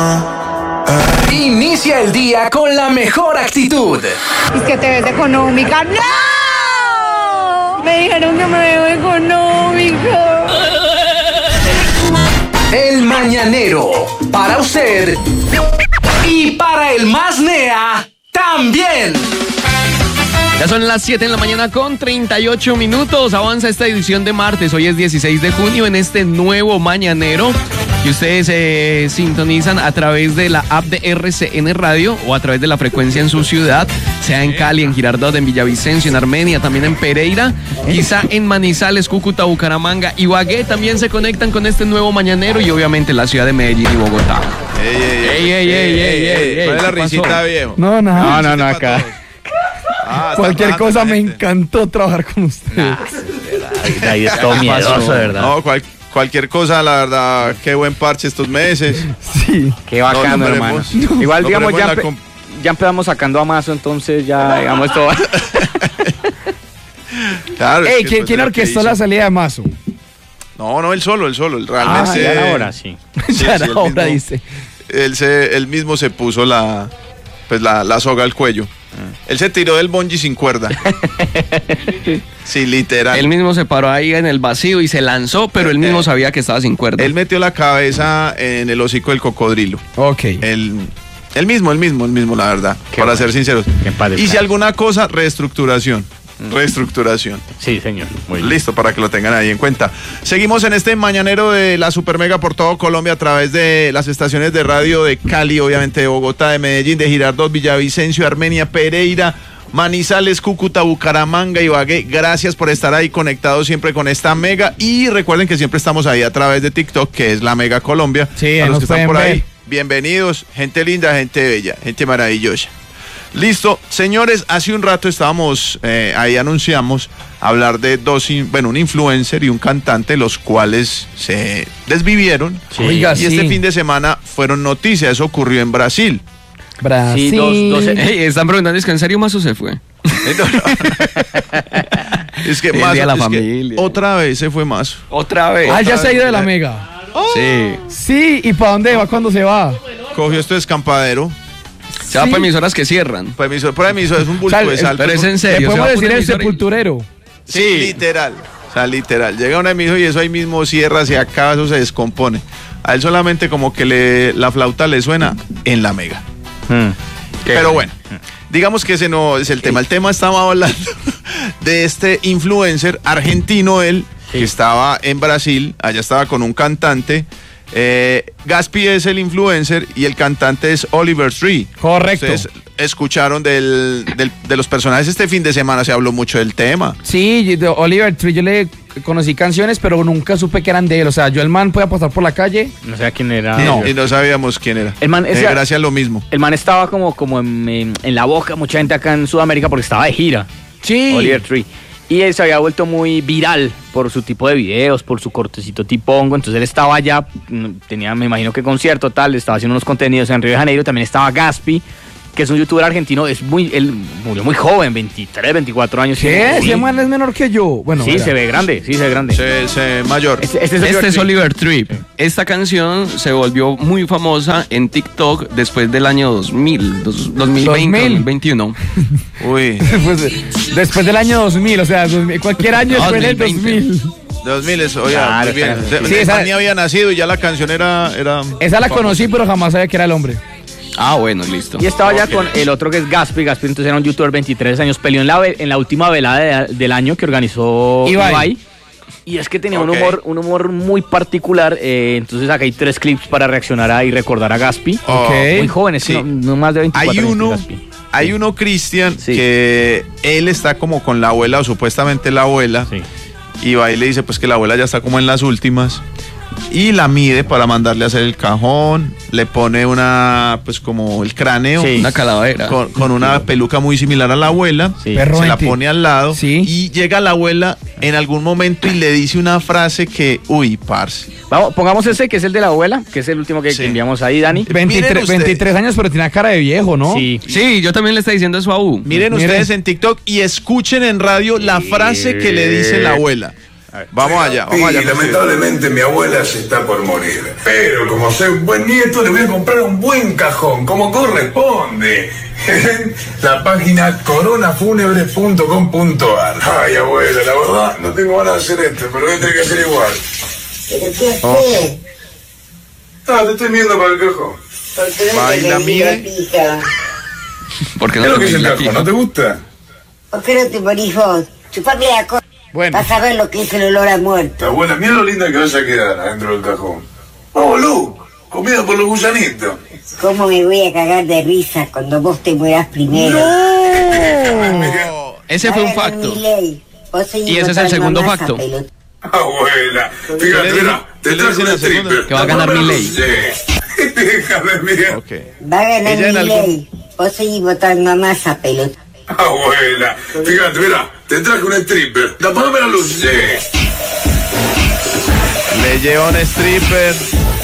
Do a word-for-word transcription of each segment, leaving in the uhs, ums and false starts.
Inicia el día con la mejor actitud. Es que te ves económica. ¡No! Me dijeron que me veo económica. El Mañanero. Para usted y para el más nea también. Ya son las siete de la mañana con treinta y ocho minutos. Avanza esta edición de martes. Hoy es dieciséis de junio en este nuevo Mañanero. Y ustedes se eh, sintonizan a través de la app de R C N Radio o a través de la frecuencia en su ciudad, sea en Cali, en Girardot, en Villavicencio, en Armenia, también en Pereira, quizá en Manizales, Cúcuta, Bucaramanga, Ibagué. También se conectan con este nuevo Mañanero y obviamente la ciudad de Medellín y Bogotá. Ey, ey, ey, ey, ey, ey. ¿Cuál es la risita, viejo? No, no, No, no, no, acá. Ah, cualquier cosa me gente. encantó trabajar con ustedes. Ahí es todo miedoso, de verdad. No, cual, cualquier cosa, la verdad, qué buen parche estos meses. Sí. Qué bacano, No, no hermano. veremos. Igual, No digamos, veremos ya, la empe- comp- ya empezamos sacando a Mazo, entonces ya, digamos, esto va. Claro, es Ey, que ¿quién, después quién de lo que orquestó hizo- la salida de Mazo? No, no, él solo, él solo. Él Ah, realmente. ya era hora, sí. Sí, ya sí, era él hora, mismo- dice. Él, se, él mismo se puso la, pues la, la soga al cuello. Él se tiró del bungee sin cuerda. Sí, literal. Él mismo se paró ahí en el vacío y se lanzó, pero él mismo sabía que estaba sin cuerda. Él metió la cabeza en el hocico del cocodrilo. Ok. Él, él mismo, él mismo, él mismo, la verdad. Qué para bueno. ser sinceros. Qué padre, Y si padre. alguna cosa, reestructuración. Reestructuración. Sí, señor. Muy bien. Listo, para que lo tengan ahí en cuenta. Seguimos en este mañanero de la Super Mega por todo Colombia a través de las estaciones de radio de Cali, obviamente de Bogotá, de Medellín, de Girardot, Villavicencio, Armenia, Pereira, Manizales, Cúcuta, Bucaramanga, Ibagué. Gracias por estar ahí conectados siempre con esta Mega. Y recuerden que siempre estamos ahí a través de TikTok, que es la Mega Colombia. Sí, a ahí los nos que están pueden por ahí, ver. bienvenidos. Gente linda, gente bella, gente maravillosa. Listo, señores, hace un rato estábamos, eh, ahí anunciamos hablar de dos, in- bueno, un influencer y un cantante, los cuales se desvivieron. Sí. Oiga, Y sí. este fin de semana fueron noticias, eso ocurrió en Brasil. Brasil. Sí, dos- dos- Ey, están preguntando, ¿es que en serio Mazo se fue? Es que El más, día de la es que familia. otra vez se fue más. Otra vez. Ah, ya se ha ido de la Mega. Sí. Sí, ¿y para dónde va cuando se va? Cogió este descampadero. Se va Sí. para emisoras que cierran. Para emisor, para emisor es un bulto O sea, de sal. Pero es en Le serio. se va podemos por decir una el emisora y- sepulturero. Sí, literal. O sea, literal. Llega un emisor y eso ahí mismo cierra, se acaba, eso se descompone. A él solamente como que le, la flauta le suena en la Mega. Mm. Qué Pero bien. bueno, digamos que ese no es el tema. El tema estaba hablando de este influencer argentino, él, Sí. que estaba en Brasil, allá estaba con un cantante. Eh, Gaspi es el influencer y el cantante es Oliver Tree. Correcto. Ustedes escucharon del, del- de los personajes este fin de semana, se habló mucho del tema. Sí, de Oliver Tree yo le conocí canciones, pero nunca supe que eran de él. O sea, yo el man podía pasar por la calle. No sé a quién era. No. Y no sabíamos quién era. El man, Eh, ese- gracias, lo mismo. El man estaba como, como en, en- en la boca, mucha gente acá en Sudamérica porque estaba de gira. Sí. Oliver Tree. Y él se había vuelto muy viral por su tipo de videos, por su cortecito tipo hongo. Entonces él estaba allá, mm, tenía, me imagino que concierto, tal, estaba haciendo unos contenidos en Río de Janeiro. También estaba Gaspi, que es un youtuber argentino, es muy, él murió muy joven, veintitrés, veinticuatro años. ¿Qué? Sí, Ese man es menor que yo. Bueno, sí, verá. se ve grande, sí, se ve grande. Se, se mayor. Este, este es Este es Oliver Oliver Trip. Esta canción se volvió muy famosa en TikTok después del año dos mil, dos- dos mil veinte, dos mil. dos mil veintiuno. Uy, Pues, después del año dos mil, o sea, dos mil, cualquier año No, después del dos dos mil mil. dos mil es, oye, Claro, muy bien. claro. De- Sí, de- esa- ni había nacido y ya la canción era... era Esa la famosa. conocí, pero jamás sabía que era el hombre. Ah, bueno, listo. Y estaba ya Ok. con el otro que es Gaspi. Gaspi entonces era un youtuber, veintitrés años, peleó en la, ve- en la última velada de- del año que organizó Ibai. Ibai. Y es que tenía Ok. un humor un humor muy particular. eh, entonces acá hay tres clips para reaccionar a, y recordar a Gaspi. Oh, Ok. Muy jóvenes, Sí. no, no más de veinticuatro Hay años uno, Gaspi. hay uno, Cristian, Sí. que él está como con la abuela, o supuestamente la abuela, Sí. y va y le dice pues que la abuela ya está como en las últimas, y la mide para mandarle a hacer el cajón, le pone una, pues como el cráneo, Sí. Una calavera. con, con una peluca muy similar a la abuela, Sí. Perro se la venti- pone al lado, Sí. y llega la abuela en algún momento y le dice una frase que, uy, parce. Vamos, pongamos ese que es el de la abuela, que es el último que, Sí. que enviamos ahí, Dani. veintitrés, ustedes. veintitrés años, pero tiene cara de viejo, ¿no? Sí. Sí, yo también le estoy diciendo eso a U. Miren Miren. ustedes en TikTok y escuchen en radio la frase que le dice la abuela. Vamos allá, vamos allá. Y lamentablemente mi abuela se está por morir. Pero como soy un buen nieto, le voy a comprar un buen cajón, como corresponde. La página coronafúnebres punto com punto ar. Ay, abuela, la verdad, no tengo ganas de hacer esto, pero voy a tener que hacer igual. ¿Pero qué haces? Oh. Ah, te estoy viendo para el cajón. Porque no Baila, te mire. la pija. ¿Por qué ¿Qué es no lo que es te el la cajón? pija? ¿No te gusta? ¿Por qué no te morís vos? Chupame la cosa. Bueno. Vas a ver lo que es el olor a muerto. Abuela, mira lo linda que vas a quedar adentro del cajón. Oh, Lu, comida por los gusanitos. ¿Cómo me voy a cagar de risa cuando vos te mueras primero? Ese fue un Hagan facto. mi ley. Vos seguís Y ese es el botando segundo masa, facto. pelota. Abuela, ¿Qué le fíjate, dice? mira, ¿Qué te le traje dice un la segunda? stripper. Que va a ganar No, no, Milei. no sé. Déjame, mira. Ok. Va a ganar Ella en mi algún- ley. Vos seguís botando masa, pelota. Abuela, fíjate, mira, te traje un stripper. Apagame la luz. Sí. Le lleva un stripper.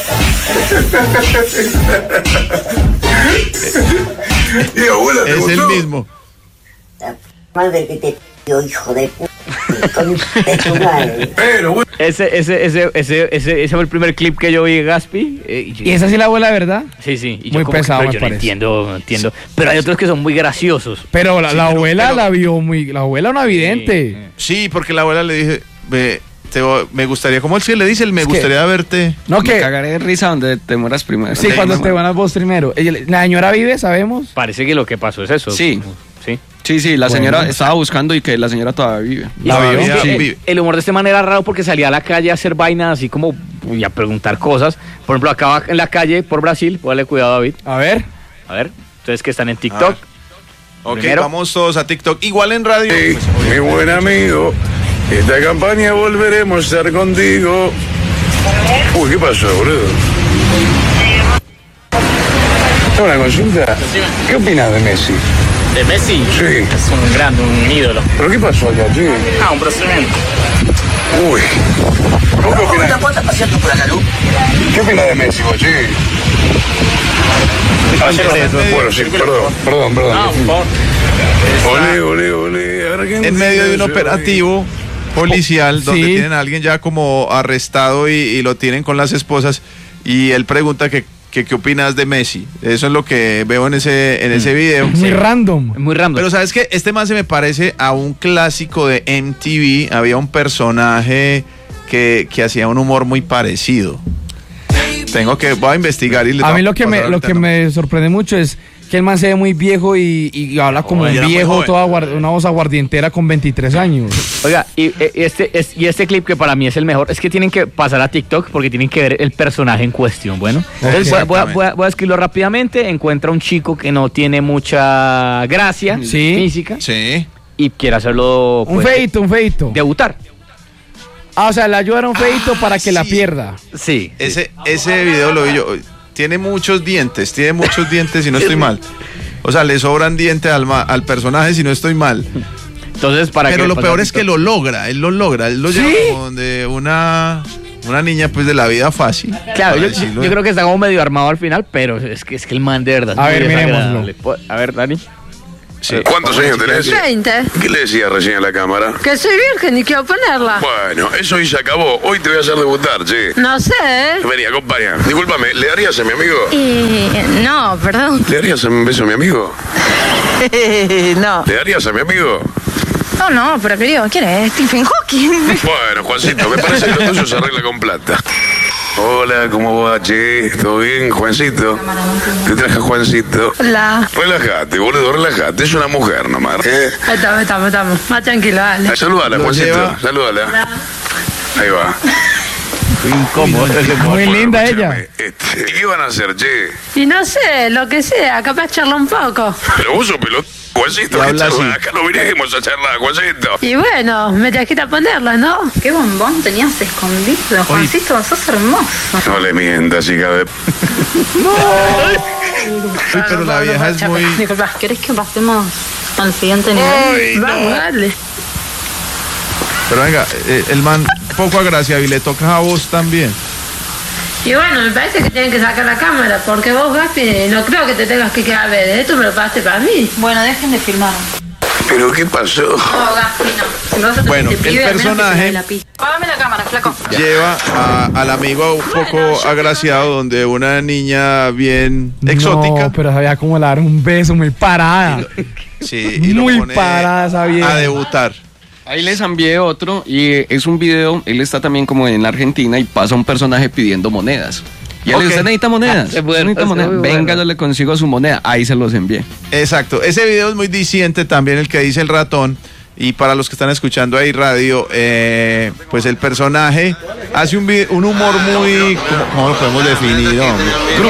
Y abuela, ¿te Es el gustó? mismo. Madre que te pidió, hijo de p***. Con de tu madre. Pero, bueno. Ese, ese, ese, ese, ese, ese fue el primer clip que yo vi de Gaspi. eh, y yo- ¿Y esa sí la abuela, verdad? Sí, sí. Y Muy yo como que, pesado, pero me yo no parece. entiendo, no entiendo. Pero hay otros que son muy graciosos. Pero la, la pero- abuela pero- la vio muy... La abuela una vidente. Sí, porque la abuela le dije, ve, te, me gustaría, ¿cómo él sí le dice? El me Es que- gustaría verte. No, Me que... cagaré de risa donde te mueras primero. Sí, cuando te van a vos primero. Ella le- La señora vive, sabemos. Parece que lo que pasó es eso. Sí. Sí. Sí, sí, la Bueno. señora estaba buscando y que la señora todavía vive. Y La es vio. que Sí. el, el humor de este man era raro porque salía a la calle a hacer vainas así como y a preguntar cosas. Por ejemplo, acá en la calle por Brasil, póngale cuidado, David. A ver. A ver, ustedes que están en TikTok. Ok, Primero. vamos todos a TikTok. Igual en radio. Sí, pues, mi buen amigo, esta campaña volveremos a estar contigo. Uy, ¿qué pasó, boludo? Una consulta. ¿Qué opinas de Messi? ¿De Messi? Sí. Es un grande, un ídolo. ¿Pero qué pasó allá, che? Ah, un procedimiento. Uy. ¿Vos qué opinas? ¿Qué opinas de Messi, vos, che? Ah, sí, bueno, sí, perdón, perdón, perdón. No, por favor. Olé, olé, olé. Argentina, En medio de un soy. operativo policial donde Sí. tienen a alguien ya como arrestado y, y lo tienen con las esposas y él pregunta que que qué opinas de Messi. Eso es lo que veo en ese en ese video. Muy random. Es muy random. Pero sabes que este man se me parece a un clásico de M T V. Había un personaje que, que hacía un humor muy parecido. Tengo que voy a investigar y les A voy mí lo que pasar me, lo ahorita que el nombre. me sorprende mucho es que el man se ve muy viejo y, y habla como Oye, un era muy viejo, joven. toda aguar- una voz aguardientera con veintitrés años. Oiga, y, eh, este, es- y este clip que para mí es el mejor, es que tienen que pasar a TikTok porque tienen que ver el personaje en cuestión. Bueno, entonces voy, a- voy a, voy a- voy a escribirlo rápidamente. Encuentra un chico que no tiene mucha gracia Sí. física Sí. y quiere hacerlo. Un pues, feito, un feito. Debutar. Ah, o sea, le ayuda a un feito para que la sí. pierda. Sí. Ese, ese video lo vi yo. Tiene muchos dientes, tiene muchos dientes si no estoy mal. O sea, le sobran dientes al, ma- al personaje si no estoy mal. Entonces, para Pero que lo pase peor a es que TikTok. lo logra, él lo logra. Él lo ¿Sí? lleva como donde una, una niña pues de la vida fácil. Claro, para yo, decirlo. yo creo que está como medio armado al final, pero es que, es que el man de verdad. es A muy ver, desagradable. miremoslo. A ver, Dani. Sí. ¿Cuántos años tenés? veinte. ¿Qué le decía recién a la cámara? Que soy virgen y quiero ponerla. Bueno, eso hoy se acabó. Hoy te voy a hacer debutar, che. No sé. Vení, acompaña. Discúlpame, ¿le darías a mi amigo? Y... No, perdón. ¿Le darías un beso a mi amigo? no. ¿Le darías a mi amigo? No, no, pero querido, ¿quién es? Stephen Hawking. Bueno, Juancito, me parece que lo tuyo se arregla con plata. Hola, ¿cómo va, che? ¿Todo bien, Juancito? Te traje a Juancito. Hola. Relájate, boludo, relájate. Es una mujer nomás. ¿Eh? Ahí estamos, estamos, estamos. Más tranquilo, dale. Ah, salúdala, Lo Juancito. lleva. Salúdala. Ahí va. Incómodo. Muy Bueno, linda escúchame, ella. este, ¿y qué van a hacer, che? Y no sé, lo que sea, capaz charla un poco. Pero vos sos pelot... Juancito, Y ¿qué habla así. charla? Acá no vinimos a charlar, Juancito. Y bueno, me trajiste a ponerla, ¿no? Qué bombón tenías escondido, Juancito, sos hermoso. No le mientas, hija de... Sí, pero la vieja es muy... Disculpa, ¿querés que pasemos al siguiente nivel? Vamos, dale. Pero venga, eh, el man poco agraciado y le toca a vos también. Y bueno, me parece que tienen que sacar la cámara, porque vos, Gaspi, no creo que te tengas que quedar a ver. Esto me lo pagaste para mí. Bueno, dejen de filmar. ¿Pero qué pasó? No, Gaspi, no. No vas a tener Bueno, este el pibe, al menos que personaje- se vea la pista. Págame la cámara, flaco. Lleva a- al amigo un poco agraciado donde una niña bien exótica. No, pero sabía cómo le dar un beso muy parada. Sí, y lo Muy pone parada esa vieja. a debutar. Ahí les envié otro y es un video, él está también como en la Argentina y pasa un personaje pidiendo monedas. Y él Ok. le dice, ¿usted necesita monedas? Ah, es bueno, ¿Necesita es monedas? muy Venga, bueno. yo le consigo su moneda. Ahí se los envié. Exacto, ese video es muy diciente también el que dice el ratón. Y para los que están escuchando ahí radio, eh, pues el personaje hace un, vi- un humor muy, ¿cómo, cómo lo podemos definir? hombre? Crudo.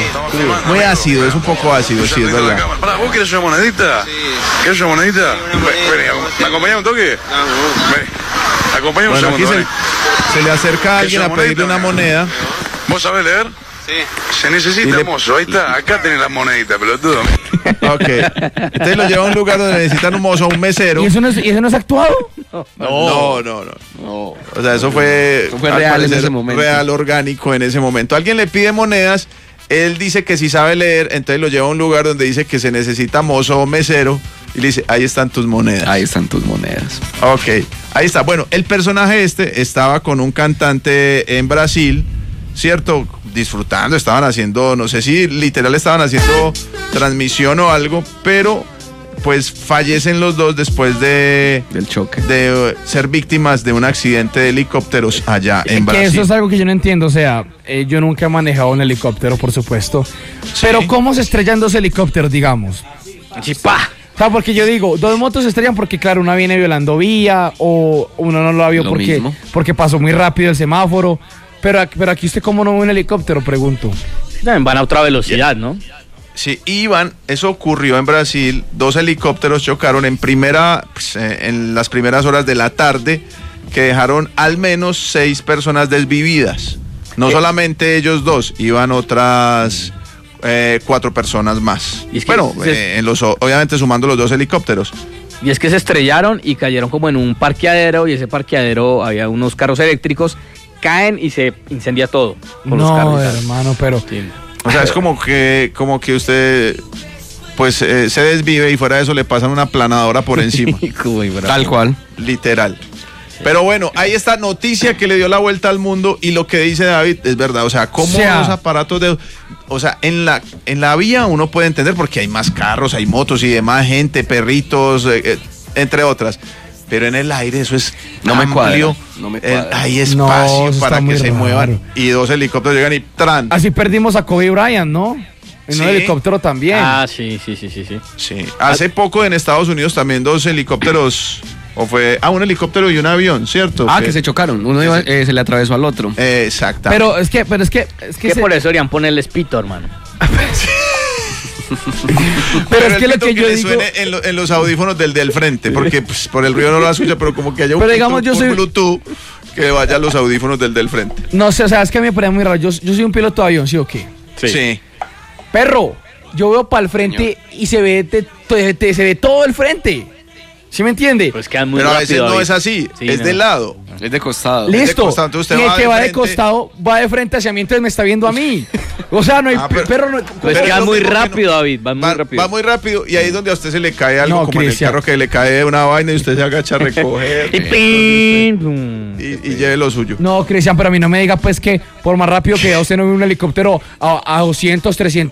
Muy ácido, es un poco ácido, sí, es verdad. Pará, ¿vos querés una monedita? Sí. ¿Querés una monedita? Ven, ven, ¿me acompañás un toque? Ven, acompañame un Bueno, aquí segundo, se, se le acerca a alguien a pedirle una moneda. ¿Vos sabés leer? Sí. Se necesita, Y le- mozo, ahí está, acá tenés la monedita, pelotudo. Ok. Entonces lo lleva a un lugar donde necesitan un mozo, un mesero. ¿Y eso no es, y eso no es actuado? No, no, no. No. O sea, eso fue, Eso fue al real en parecer, ese momento. real, orgánico en ese momento. Alguien le pide monedas, él dice que sí sabe leer, entonces lo lleva a un lugar donde dice que se necesita mozo o mesero y le dice, ahí están tus monedas. Ahí están tus monedas. Ok, ahí está. Bueno, el personaje este estaba con un cantante en Brasil, ¿cierto? Disfrutando, estaban haciendo, no sé si literal estaban haciendo transmisión o algo, pero pues fallecen los dos después de, Del choque. de ser víctimas de un accidente de helicópteros allá en Que Brasil. eso es algo que yo no entiendo. O sea, eh, yo nunca he manejado un helicóptero, por supuesto. Pero ¿cómo se estrellan dos helicópteros, digamos? ¡Chipá! O sea, porque yo digo, dos motos se estrellan porque, claro, una viene violando vía o uno no lo vio Lo porque, mismo. porque pasó muy rápido el semáforo. Pero, aquí- pero aquí usted, ¿cómo no ve un helicóptero? Pregunto. También van a otra velocidad, ¿no? Sí, iban, eso ocurrió en Brasil, dos helicópteros chocaron en primera, pues, eh, en las primeras horas de la tarde, que dejaron al menos seis personas desvividas. No solamente ellos dos, iban otras eh, cuatro personas más. Y es que bueno, se- eh, en los, obviamente sumando los dos helicópteros. Y es que se estrellaron y cayeron como en un parqueadero y ese parqueadero había unos carros eléctricos, caen y se incendia todo con los No, carros. hermano, pero... Sí. O sea, es como que, como que usted pues eh, se desvive y fuera de eso le pasan una planadora por encima. Tal cual. Literal. Pero bueno, ahí está noticia que le dio la vuelta al mundo y lo que dice David es verdad. O sea, cómo O sea- los aparatos de... O sea, en la, en la vía uno puede entender porque hay más carros, hay motos y demás, gente, perritos, eh, eh, entre otras. Pero en el aire eso es No me cuadra, amplio. no me eh, cuadra. hay No, espacio eso para está que muy se raro. muevan. Y dos helicópteros llegan y tran. Así perdimos a Kobe Bryant, ¿no? En Sí. un helicóptero también. Ah, sí, sí, sí, sí, sí. Sí. Hace poco en Estados Unidos también dos helicópteros, o fue, ah, un helicóptero y un avión, ¿cierto? Ah, que se chocaron. Uno iba- eh, se le atravesó al otro. Eh, exacto. Pero es que, pero es que, es que, Que se- por eso deberían ponerle pito, hermano. pero es que el lo pito que yo le digo, suene en, lo- en los audífonos del del frente, porque pues, por el ruido no lo escucha, pero como que haya un Pero pito digamos, yo por soy- Bluetooth que vaya a los audífonos del del frente. no sé, o sea, es que a mí me parece muy raro. Yo, yo soy un piloto de avión, ¿sí o qué? Sí. Perro, yo veo para el frente y se ve, te- te- te- se ve todo el frente. ¿Sí me entiende? Pues quedan muy Pero a rápido. veces no David. es así, Sí, es no. de lado. Es de costado. de Listo. costado, entonces usted Y el va que de va de frente. costado va de frente hacia mí, entonces me está viendo a mí. O sea, no hay Ah, pero- perro. No, Pues Pero quedan lo muy mismo que no- rápido, David. Van muy Va, rápido. va muy rápido y ahí es donde a usted se le cae algo No, como en Cristian. el carro que le cae una vaina y usted se agacha a recoger Y pin, pum. y, y lleve lo suyo. no, Cristian, pero a mí no me diga pues que por más rápido que vaya usted no ve un helicóptero a, a doscientos, trescientos